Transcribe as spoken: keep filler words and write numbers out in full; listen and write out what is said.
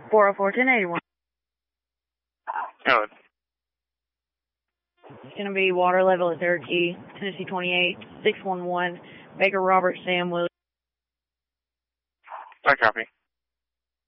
four oh four, ten eighty-one. Go ahead. It's going to be water level at third key, Tennessee twenty-eight, six one one, Baker Robert Sam Williams. I copy.